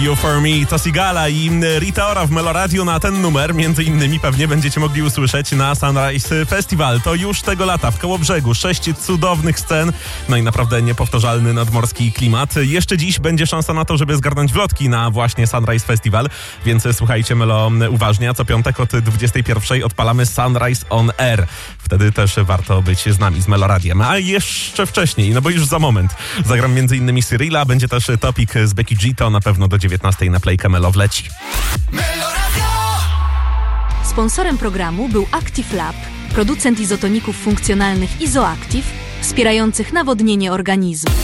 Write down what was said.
You For Me to Sigala i Rita Ora w Meloradiu. Na ten numer między innymi pewnie będziecie mogli usłyszeć na Sunrise Festival. To już tego lata w Kołobrzegu 6 cudownych scen, no i naprawdę niepowtarzalny nadmorski klimat. Jeszcze dziś będzie szansa na to, żeby zgarnąć wlotki na właśnie Sunrise Festival, więc słuchajcie Melo uważnie, a co piątek od 21 odpalamy Sunrise on Air. Wtedy też warto być z nami, z Meloradiem. A jeszcze wcześniej, no bo już za moment zagram między innymi Cyrilla, będzie też topik z Becky G, to na pewno do 19 na Playkę Melo wleci. Sponsorem programu był Active Lab, producent izotoników funkcjonalnych Izoactive, wspierających nawodnienie organizmu.